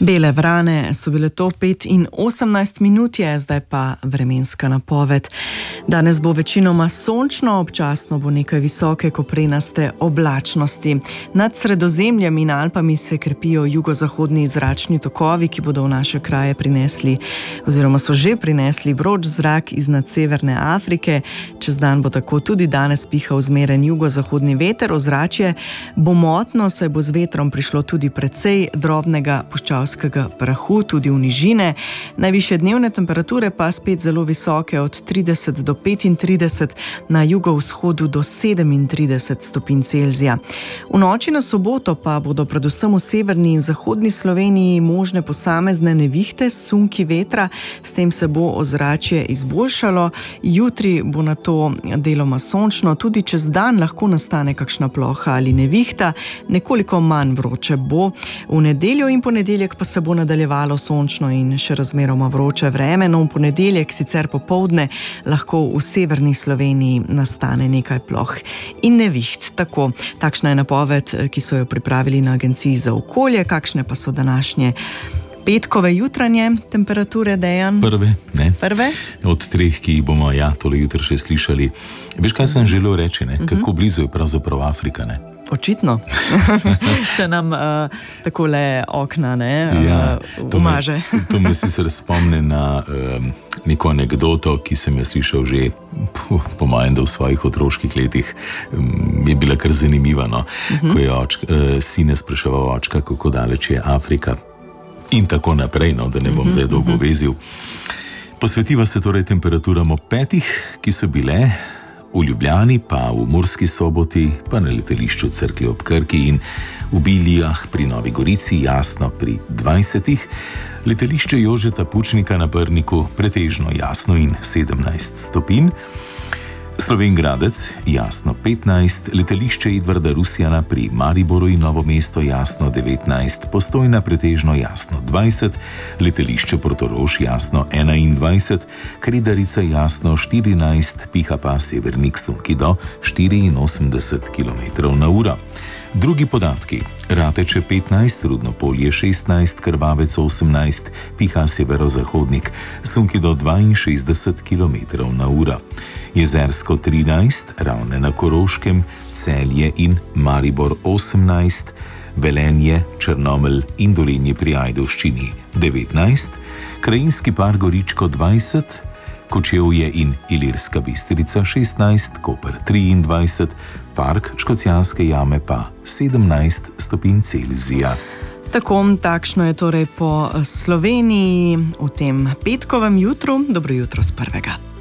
Bele vrane so bile to 5 in 18 minut je, zdaj pa vremenska napoved. Danes bo večinoma sončno, občasno bo nekaj visoke koprenaste oblačnosti. Nad Sredozemljem in Alpami se krepijo jugozahodni zračni tokovi, ki bodo v naše kraje prinesli, oziroma so že prinesli vroč zrak iznad severne Afrike. Čez dan bo tako tudi danes pihal zmeren jugozahodni veter, ozračje bo motno, saj bo z vetrom prišlo tudi precej drobnega puščavskega prahu, tudi v nižine. Najvišje dnevne temperature pa spet zelo visoke, od 30 do 35, na jugovzhodu do 37 stopinj Celzija. V noči na soboto pa bodo predvsem v severni in zahodni Sloveniji možne posamezne nevihte, sunki vetra, s tem se bo ozračje izboljšalo. Jutri bo na to deloma sončno, tudi čez dan lahko nastane kakšna ploha ali nevihta, nekoliko manj vroče bo. V nedeljo in ponedeljek pa se bo nadaljevalo sončno in še razmeroma vroče vreme, no v ponedeljek sicer popoldne lahko v severni Sloveniji nastane nekaj ploh in neviht. Takšna je napoved, ki so jo pripravili na Agenciji za okolje. Kakšne pa so današnje petkove jutranje temperature, Dejan? Prve? Od treh, ki jih bomo tole jutro še slišali. Veš, kaj sem želel reči, ne? Kako blizu je pravzaprav Afrika, ne? Očitno. Če nam takole okna umaže. To me sicer spomne na neko anekdoto, ki sem jo slišal že po mojem, da v svojih otroških letih, je bila kar zanimiva, no? Ko je sine spraševal očka, kako daleč je Afrika in tako naprej, no, da ne bom zdaj dolgo vezil. Posvetiva se torej temperaturam ob 5, ki so bile v Ljubljani, pa v Murski Soboti, pa na letališču Cerklje ob Krki in v Biljah pri Novi Gorici, jasno pri 20, letališče Jožeta Pučnika na Brniku pretežno jasno in 17 stopinj, Slovenj Gradec jasno 15, letališče Edvarda Rusjana pri Mariboru in Novo mesto jasno 19, Postojna pretežno jasno 20, letališče Portorož jasno 21, Kredarica jasno 14, piha pa severnik sunki do 84 km/h. Drugi podatki: Rateče 15, Rudnopolje 16, Krvavec 18, piha severozahodnik, sunki do 62 km/h. Jezersko 13, Ravne na Koroškem, Celje in Maribor 18, Velenje, Črnomelj in Dolenje pri Ajdovščini 19, Krajinski par Goričko 20, Kočevje in Ilirska Bistrica 16, Koper 23, Park Škocjanske jame pa 17 stopinj Celzija. Takšno je torej po Sloveniji v tem petkovem jutru. Dobro jutro s prvega.